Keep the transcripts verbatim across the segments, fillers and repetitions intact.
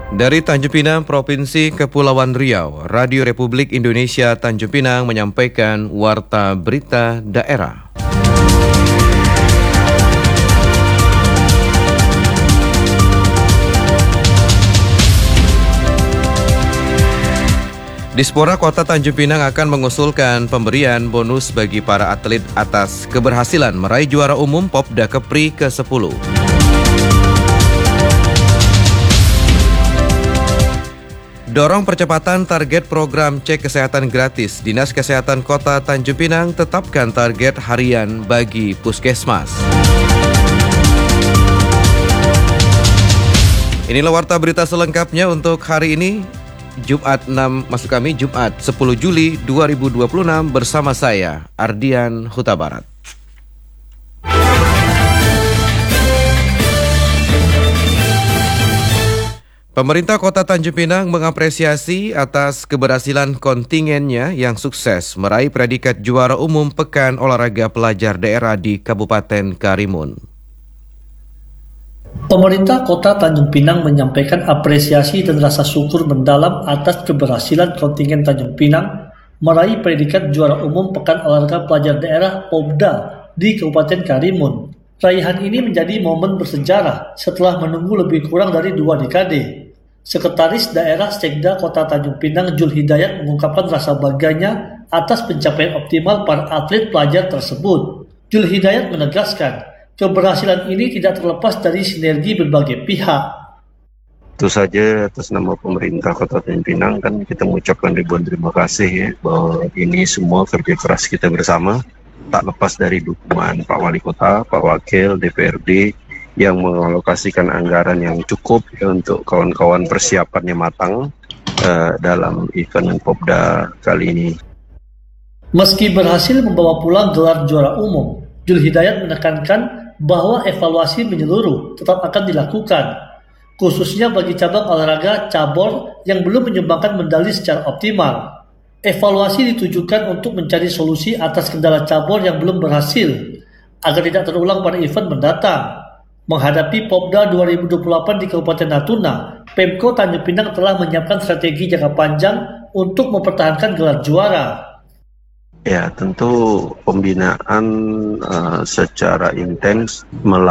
Dari Tanjung Pinang, Provinsi Kepulauan Riau, Radio Republik Indonesia Tanjung Pinang menyampaikan Warta Berita Daerah. Dispora Kota Tanjung Pinang akan mengusulkan pemberian bonus bagi para atlet atas keberhasilan meraih juara umum Popda Kepri ke sepuluh. Dorong percepatan target program cek kesehatan gratis. Dinas Kesehatan Kota Tanjung Pinang tetapkan target harian bagi puskesmas. Inilah warta berita selengkapnya untuk hari ini, Jumat enam, maksud kami Jumat sepuluh Juli dua ribu dua puluh enam bersama saya, Ardian Huta Barat. Pemerintah Kota Tanjung Pinang mengapresiasi atas keberhasilan kontingennya yang sukses meraih predikat juara umum Pekan Olahraga Pelajar Daerah di Kabupaten Karimun. Pemerintah Kota Tanjung Pinang menyampaikan apresiasi dan rasa syukur mendalam atas keberhasilan kontingen Tanjung Pinang meraih predikat juara umum Pekan Olahraga Pelajar Daerah Popda di Kabupaten Karimun. Raihan ini menjadi momen bersejarah setelah menunggu lebih kurang dari dua dekade. Sekretaris Daerah Sekda Kota Tanjung Pinang Jul Hidayat mengungkapkan rasa bangganya atas pencapaian optimal para atlet pelajar tersebut. Jul Hidayat menegaskan, keberhasilan ini tidak terlepas dari sinergi berbagai pihak. Tentu saja atas nama pemerintah Kota Tanjung Pinang kan kita mengucapkan ribuan terima kasih ya, bahwa ini semua kerja keras kita bersama, tak lepas dari dukungan Pak Wali Kota, Pak Wakil, D P R D yang mengalokasikan anggaran yang cukup ya, untuk kawan-kawan persiapannya matang uh, dalam event Popda kali ini. Meski berhasil membawa pulang gelar juara umum, Jul Hidayat menekankan bahwa evaluasi menyeluruh tetap akan dilakukan, khususnya bagi cabang olahraga cabur yang belum menyumbangkan medali secara optimal. Evaluasi ditujukan untuk mencari solusi atas kendala cabur yang belum berhasil, agar tidak terulang pada event mendatang. Menghadapi Popda dua ribu dua puluh delapan di Kabupaten Natuna, Pemko Tanjung Pinang telah menyiapkan strategi jangka panjang untuk mempertahankan gelar juara. Ya, tentu pembinaan uh, secara intens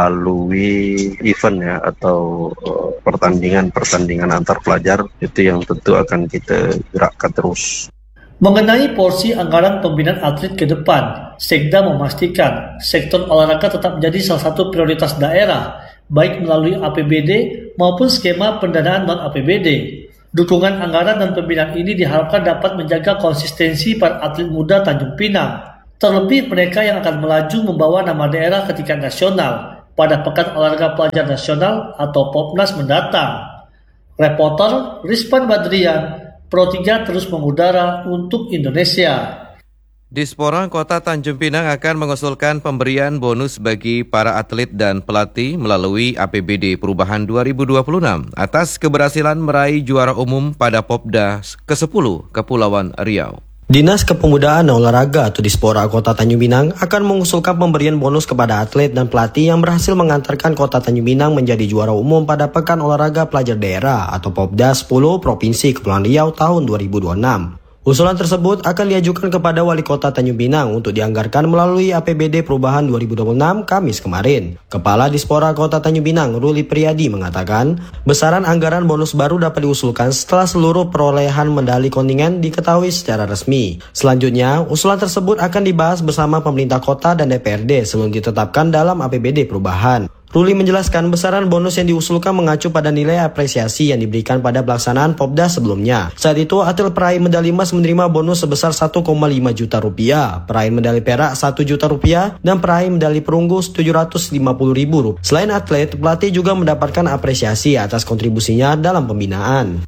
melalui event ya, atau uh, pertandingan-pertandingan antar pelajar, itu yang tentu akan kita gerakkan terus. Mengenai porsi anggaran pembinaan atlet ke depan, Sekda memastikan sektor olahraga tetap menjadi salah satu prioritas daerah, baik melalui A P B D maupun skema pendanaan non-A P B D. Dukungan anggaran dan pembinaan ini diharapkan dapat menjaga konsistensi para atlet muda Tanjung Pinang, terlebih mereka yang akan melaju membawa nama daerah ke tingkat nasional pada Pekan Olahraga Pelajar Nasional atau Popnas mendatang. Reporter Rizpan Badrian, Pro tiga terus mengudara untuk Indonesia. Dispora Kota Tanjung Pinang akan mengusulkan pemberian bonus bagi para atlet dan pelatih melalui A P B D Perubahan dua ribu dua puluh enam atas keberhasilan meraih juara umum pada Popda ke sepuluh Kepulauan Riau. Dinas Kepemudaan dan Olahraga atau Dispora Kota Tanjung Pinang akan mengusulkan pemberian bonus kepada atlet dan pelatih yang berhasil mengantarkan Kota Tanjung Pinang menjadi juara umum pada Pekan Olahraga Pelajar Daerah atau Popda sepuluh Provinsi Kepulauan Riau tahun dua ribu dua puluh enam. Usulan tersebut akan diajukan kepada Wali Kota Tanjung Pinang untuk dianggarkan melalui A P B D Perubahan dua ribu dua puluh enam Kamis kemarin. Kepala Dispora Kota Tanjung Pinang, Ruli Priadi, mengatakan, besaran anggaran bonus baru dapat diusulkan setelah seluruh perolehan medali kontingen diketahui secara resmi. Selanjutnya, usulan tersebut akan dibahas bersama pemerintah kota dan D P R D sebelum ditetapkan dalam A P B D Perubahan. Ruli menjelaskan besaran bonus yang diusulkan mengacu pada nilai apresiasi yang diberikan pada pelaksanaan Popda sebelumnya. Saat itu, atlet peraih medali emas menerima bonus sebesar satu koma lima juta rupiah, peraih medali perak satu juta rupiah, dan peraih medali perunggu tujuh ratus lima puluh ribu rupiah. Selain atlet, pelatih juga mendapatkan apresiasi atas kontribusinya dalam pembinaan.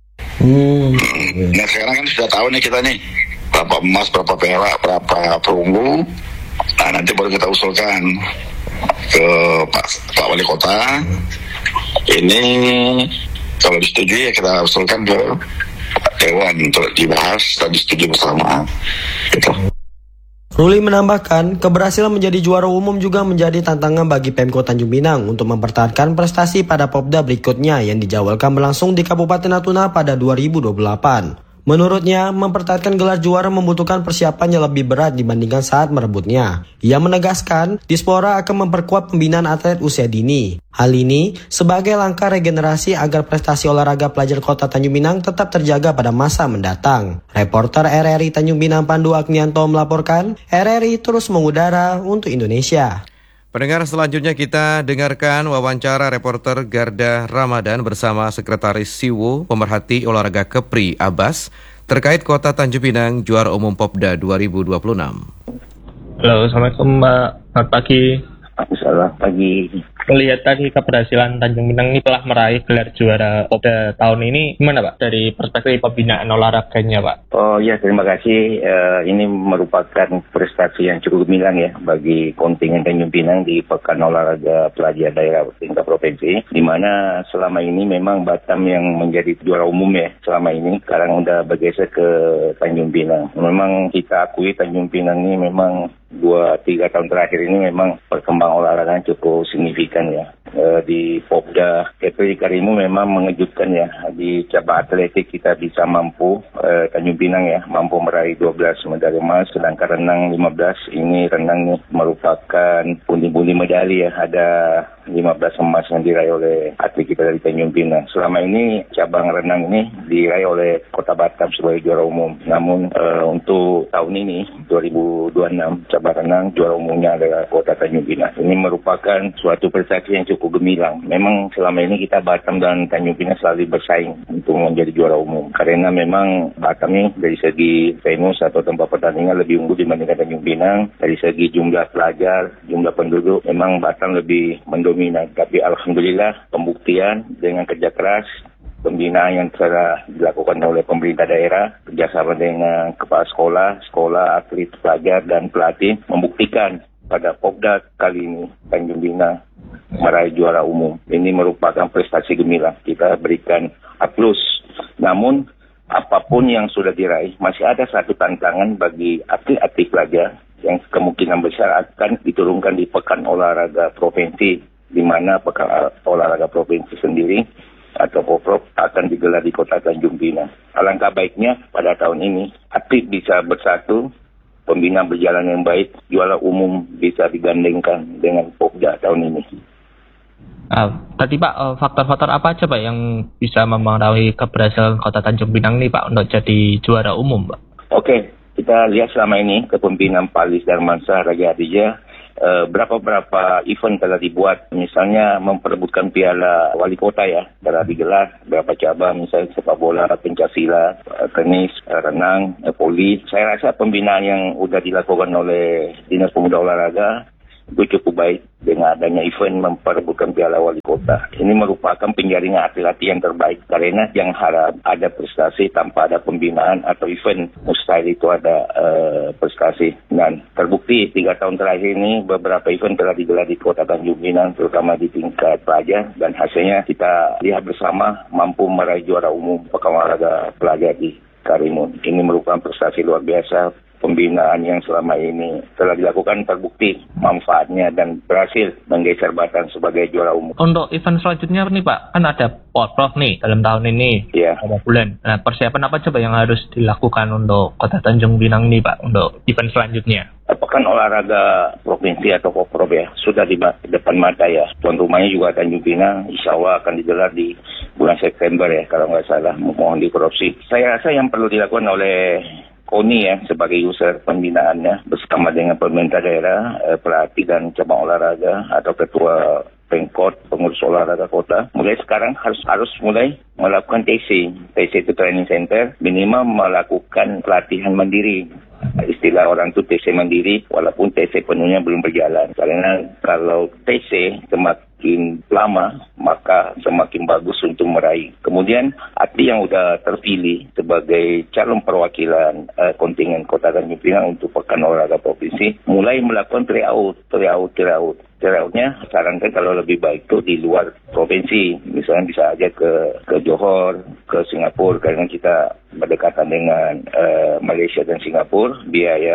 Hmm. Nah sekarang kan sudah tahu nih kita nih, berapa emas, berapa perak, berapa perunggu. Nah nanti baru kita usulkan ke Pak, Pak Wali Kota. Ini kalau disetujui ya kita usulkan ke Dewan untuk dibahas dan disetujui bersama gitu. Ruli menambahkan, keberhasilan menjadi juara umum juga menjadi tantangan bagi Pemkot Tanjung Pinang untuk mempertahankan prestasi pada Popda berikutnya yang dijadwalkan berlangsung di Kabupaten Natuna pada dua ribu dua puluh delapan. Menurutnya, mempertahankan gelar juara membutuhkan persiapan yang lebih berat dibandingkan saat merebutnya. Ia menegaskan, Dispora akan memperkuat pembinaan atlet usia dini. Hal ini sebagai langkah regenerasi agar prestasi olahraga pelajar Kota Tanjung Pinang tetap terjaga pada masa mendatang. Reporter R R I Tanjung Pinang Pandu Agnianto melaporkan, R R I terus mengudara untuk Indonesia. Pendengar, selanjutnya kita dengarkan wawancara reporter Garda Ramadan bersama Sekretaris Siwo Pemerhati Olahraga Kepri Abbas terkait Kota Tanjung Pinang juara umum Popda dua ribu dua puluh enam. Halo, Assalamualaikum Mbak, selamat pagi. Selamat pagi. Melihat tadi keberhasilan Tanjung Pinang ini telah meraih gelar juara Popda tahun ini, gimana Pak dari perspektif pembinaan olahraganya Pak? Oh ya, terima kasih. Uh, ini merupakan prestasi yang cukup gemilang ya bagi kontingen Tanjung Pinang di Pekan Olahraga Pelajar Daerah tingkat provinsi, di mana selama ini memang Batam yang menjadi juara umum ya selama ini. Sekarang udah bergeser ke Tanjung Pinang. Memang kita akui Tanjung Pinang ini memang dua tiga tahun terakhir ini memang perkembangan olahraga cukup signifikan ya. E, di Popda Kepri Karimun memang mengejutkan ya, di cabang atletik kita bisa mampu e, Tanjung Pinang ya mampu meraih dua belas medali emas, sedangkan renang lima belas. Ini renang nih merupakan pundi-pundi medali ya, ada lima belas emas yang diraih oleh atlet kita dari Tanjung Pinang. Selama ini cabang renang ini diraih oleh Kota Batam sebagai juara umum. Namun e, untuk tahun ini dua ribu dua puluh enam cabang renang juara umumnya adalah Kota Tanjung Pinang. Ini merupakan suatu prestasi yang cukup gemilang. Memang selama ini kita Batam dan Tanjung Pinang selalu bersaing untuk menjadi juara umum. Karena memang Batam ini dari segi venus atau tempat pertandingan lebih unggul dibandingkan Tanjung Pinang. Dari segi jumlah pelajar, jumlah penduduk, memang Batam lebih mendominan. Tapi alhamdulillah pembuktian dengan kerja keras, pembinaan yang telah dilakukan oleh pemerintah daerah, kerjasama dengan kepala sekolah, sekolah, atlet, pelajar, dan pelatih, membuktikan pada Popda kali ini Tanjung Pinang meraih juara umum. Ini merupakan prestasi gemilang. Kita berikan A plus. Namun, apapun yang sudah diraih, masih ada satu tantangan bagi atlet-atlet pelajar yang kemungkinan besar akan diturunkan di Pekan Olahraga Provinsi, di mana Pekan Olahraga Provinsi sendiri atau Poprov akan digelar di Kota Tanjung Pinang. Alangkah baiknya pada tahun ini atlet bisa bersatu, pembinaan berjalan yang baik, juara umum bisa digandengkan dengan Popda tahun ini. Uh, tadi Pak, faktor-faktor apa aja Pak yang bisa mempengaruhi keberhasilan Kota Tanjung Pinang ini Pak untuk jadi juara umum Pak? Oke, kita lihat selama ini kepemimpinan Pak Lis Darmansyah Raja Adija, uh, berapa-berapa event telah dibuat, misalnya memperebutkan piala wali kota ya, telah digelar beberapa cabang, misalnya sepak bola, pencaksilat, uh, tenis, uh, renang, uh, voli. Saya rasa pembinaan yang sudah dilakukan oleh Dinas Pemuda Olahraga itu cukup baik dengan adanya event memperebutkan piala wali kota. Ini merupakan penjaringan atlet-atlet yang terbaik, karena yang harap ada prestasi tanpa ada pembinaan atau event, mustahil itu ada uh, prestasi. Dan terbukti tiga tahun terakhir ini beberapa event telah digelar di Kota Tanjung Pinang, terutama di tingkat pelajar, dan hasilnya kita lihat bersama mampu meraih juara umum Pekan Olahraga Pelajar di Karimun. Ini merupakan prestasi luar biasa. Pembinaan yang selama ini telah dilakukan terbukti manfaatnya dan berhasil menggeser Batam sebagai juara umum. Untuk event selanjutnya nih Pak, kan ada Poprov nih dalam tahun ini, ya. Beberapa bulan. Nah, persiapan apa coba yang harus dilakukan untuk Kota Tanjung Pinang nih Pak untuk event selanjutnya? Pekan Olahraga Provinsi atau Poprov ya, sudah di depan mata ya. Tuan rumahnya juga Tanjung Pinang, insya Allah akan digelar di bulan September ya, kalau nggak salah, mohon dikorupsi. Saya rasa yang perlu dilakukan oleh Koni ya sebagai user pembinaannya bersama dengan pemerintah daerah, eh, pelatih dan cabang olahraga atau ketua Pemkot, pengurus olahraga kota, mulai sekarang harus harus mulai melakukan T C. T C itu training center, minimal melakukan pelatihan mandiri. Istilah orang itu T C mandiri, walaupun T C penuhnya belum berjalan. Karena kalau T C semakin lama, maka semakin bagus untuk meraih. Kemudian atlet yang sudah terpilih sebagai calon perwakilan uh, kontingen Kota Tanjung Pinang untuk Pekan Olahraga Provinsi, mulai melakukan tryout, tryout, tryout. Tryoutnya sarankan kalau lebih baik itu di luar provinsi, misalnya bisa aja ke ke Johor, ke Singapura, karena kita berdekatan dengan uh, Malaysia dan Singapura, biaya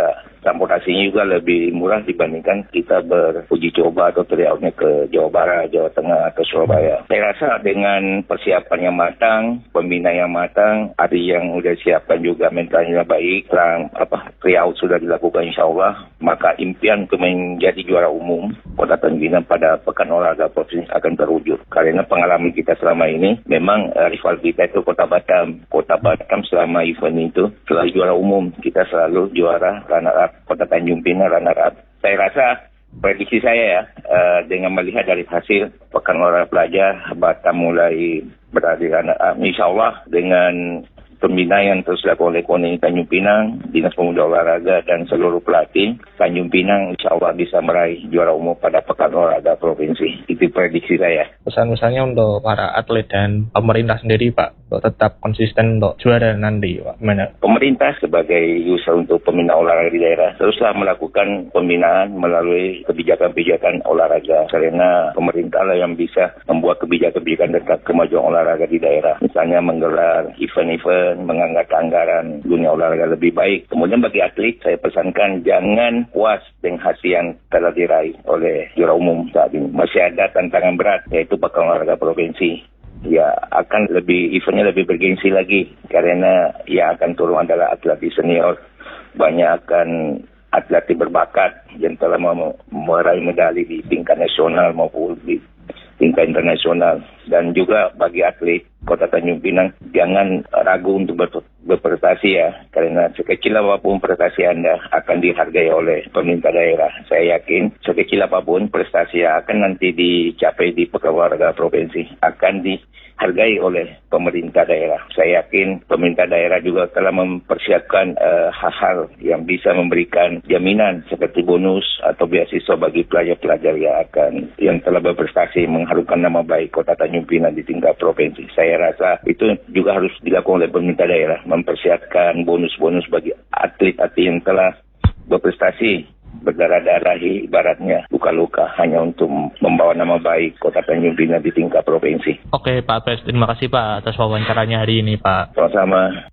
transportasinya juga lebih murah dibandingkan kita beruji coba atau tryoutnya ke Jawa Barat, Jawa Tengah, atau Surabaya. Saya rasa dengan persiapan yang matang, pembina yang matang, ada yang sudah siapkan juga mentalnya baik, terang apa tryout sudah dilakukan insya Allah, maka impian untuk menjadi juara umum Kota Tanjung Pinang pada Pekan Olahraga Provinsi akan terwujud. Karena pengalaman kita selama ini, memang uh, rival kita itu Kota Batam. Kota Batam selama event itu, setelah juara umum, kita selalu juara runner up. Kota Tanjung Pinang runner up. Saya rasa prediksi saya ya, uh, dengan melihat dari hasil Pekan Olahraga Pelajar, Batam mulai berada di runner up. Insya Allah dengan pembinaan yang terus dilakukan oleh Koni Tanjung Pinang, Dinas Pemuda Olahraga dan seluruh pelatih, Tanjung Pinang insya Allah bisa meraih juara umum pada Pekan Olahraga Provinsi. Itu prediksi saya. Pesan-pesannya untuk para atlet dan pemerintah sendiri Pak, untuk tetap konsisten untuk juara nanti Pak, gimana? Pemerintah sebagai usaha untuk pembina olahraga di daerah teruslah melakukan pembinaan melalui kebijakan-kebijakan olahraga, karena pemerintah lah yang bisa membuat kebijakan-kebijakan tentang kemajuan olahraga di daerah. Misalnya menggelar event-event, mengangkat anggaran dunia olahraga lebih baik. Kemudian bagi atlet, saya pesankan jangan puas dengan hasil yang telah diraih oleh juara umum saat ini. Masih ada tantangan berat, yaitu Pekan Olahraga Provinsi. Ya, akan lebih, eventnya lebih bergengsi lagi, karena yang akan turun adalah atlet senior. Banyak akan atlet berbakat yang telah meraih medali di tingkat nasional maupun di tingkat internasional. Dan juga bagi atlet Kota Tanjung Pinang, jangan ragu untuk ber- berprestasi ya, karena sekecil apapun prestasi Anda akan dihargai oleh pemerintah daerah. Saya yakin sekecil apapun prestasi yang akan nanti dicapai di Pekan Olahraga Provinsi akan dihargai oleh pemerintah daerah. Saya yakin pemerintah daerah juga telah mempersiapkan uh, hal-hal yang bisa memberikan jaminan seperti bonus atau beasiswa bagi pelajar-pelajar yang akan yang telah berprestasi mengharumkan nama baik Kota Tanjung Pinang di tingkat provinsi. Saya rasa itu juga harus dilakukan oleh pemerintah daerah, mempersiapkan bonus-bonus bagi atlet-atlet yang telah berprestasi, berdarah-darah ibaratnya, luka-luka hanya untuk membawa nama baik Kota Tanjung Pinang di tingkat provinsi. Oke Pak Pes, terima kasih Pak atas wawancaranya hari ini Pak. Sama-sama.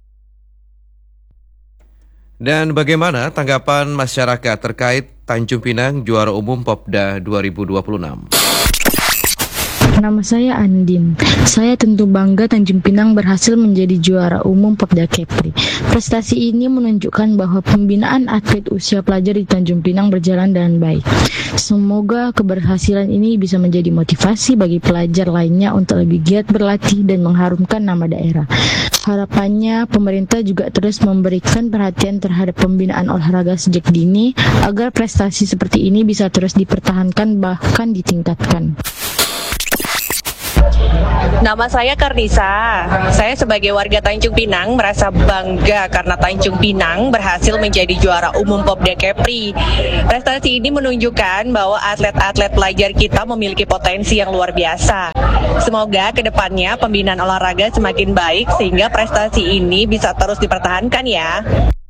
Dan bagaimana tanggapan masyarakat terkait Tanjung Pinang juara umum Popda dua ribu dua puluh enam? Nama saya Andin. Saya tentu bangga Tanjung Pinang berhasil menjadi juara umum Popda Kepri. Prestasi ini menunjukkan bahwa pembinaan atlet usia pelajar di Tanjung Pinang berjalan dengan baik. Semoga keberhasilan ini bisa menjadi motivasi bagi pelajar lainnya untuk lebih giat berlatih dan mengharumkan nama daerah. Harapannya pemerintah juga terus memberikan perhatian terhadap pembinaan olahraga sejak dini agar prestasi seperti ini bisa terus dipertahankan bahkan ditingkatkan. Nama saya Karnisa. Saya sebagai warga Tanjung Pinang merasa bangga karena Tanjung Pinang berhasil menjadi juara umum Popda Kepri. Prestasi ini menunjukkan bahwa atlet-atlet pelajar kita memiliki potensi yang luar biasa. Semoga kedepannya pembinaan olahraga semakin baik sehingga prestasi ini bisa terus dipertahankan ya.